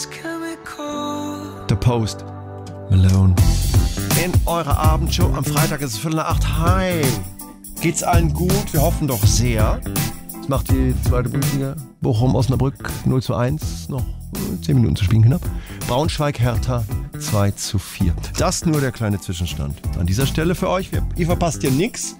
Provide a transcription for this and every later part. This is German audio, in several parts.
The Post Malone. In eurer Abendshow am Freitag ist es 7:45. Hi. Geht's allen gut? Wir hoffen doch sehr. Das macht die zweite Bundesliga. Bochum-Osnabrück 0:1. Noch 10 Minuten zu spielen knapp. Braunschweig-Hertha 2:4. Das nur der kleine Zwischenstand. An dieser Stelle für euch. Ihr verpasst hier nichts.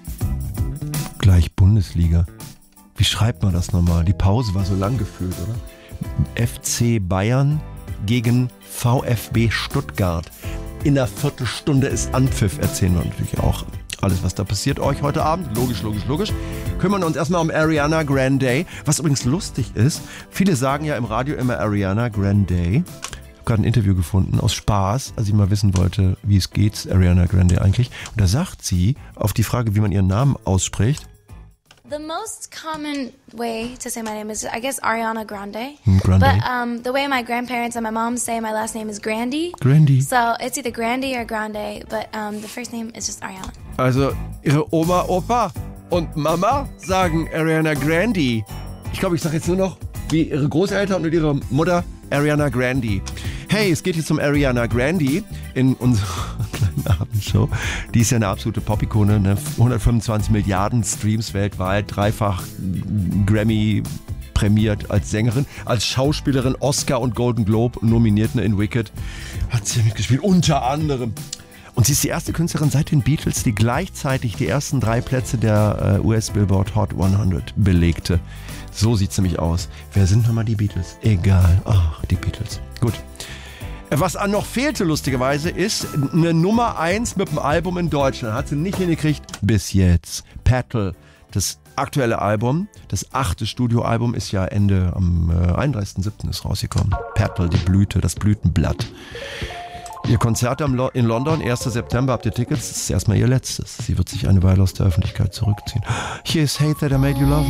Gleich Bundesliga. Wie schreibt man das nochmal? Die Pause war so lang gefühlt, oder? FC Bayern gegen VfB Stuttgart. In einer Viertelstunde ist Anpfiff. Erzählen wir natürlich auch alles, was da passiert euch heute Abend. Logisch. Kümmern uns erstmal um Ariana Grande. Was übrigens lustig ist, viele sagen ja im Radio immer Ariana Grande. Ich habe gerade ein Interview gefunden aus Spaß, als ich mal wissen wollte, wie es geht, Ariana Grande eigentlich. Und da sagt sie auf die Frage, wie man ihren Namen ausspricht. The most common way to say my name is, I guess, Ariana Grande. Grande. But the way my grandparents and my mom say my last name is Grande. Grande. So it's either Grande or Grande, but the first name is just Ariana. Also ihre Oma, Opa und Mama sagen Ariana Grande. Ich glaube, ich sage jetzt nur noch wie ihre Großeltern und ihre Mutter Ariana Grande. Hey, es geht jetzt um Ariana Grande in unserer kleinen Abendshow. Die ist ja eine absolute Pop-Ikone, ne? 125 Milliarden Streams weltweit, dreifach Grammy prämiert als Sängerin, als Schauspielerin, Oscar und Golden Globe nominiert, ne, in Wicked. Hat sie mitgespielt, unter anderem. Und sie ist die erste Künstlerin seit den Beatles, die gleichzeitig die ersten 3 Plätze der US-Billboard Hot 100 belegte. So sieht's nämlich aus. Wer sind nochmal die Beatles? Egal. Ach, die Beatles. Gut. Was noch fehlte, lustigerweise, ist eine Nummer 1 mit dem Album in Deutschland. Hat sie nicht hingekriegt bis jetzt. Petal, das aktuelle Album, das 8. Studioalbum ist ja Ende am 31.07. ist rausgekommen. Petal, die Blüte, das Blütenblatt. Ihr Konzert in London, 1. September, habt ihr Tickets? Das ist erstmal ihr letztes. Sie wird sich eine Weile aus der Öffentlichkeit zurückziehen. Hier ist Hate That I Made You Love.